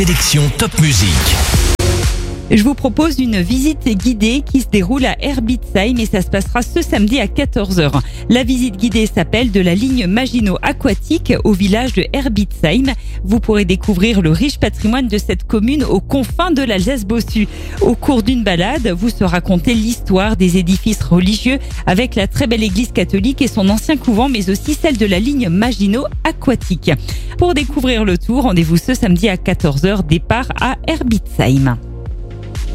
Sélection Top Musique. Je vous propose une visite guidée qui se déroule à Herbitsheim et ça se passera ce samedi à 14h. La visite guidée s'appelle de la ligne Maginot aquatique au village de Herbitsheim. Vous pourrez découvrir le riche patrimoine de cette commune aux confins de l'Alsace-Bossue. Au cours d'une balade, vous se racontez l'histoire des édifices religieux avec la très belle église catholique et son ancien couvent, mais aussi celle de la ligne Maginot aquatique. Pour découvrir le tout, rendez-vous ce samedi à 14h, départ à Herbitsheim.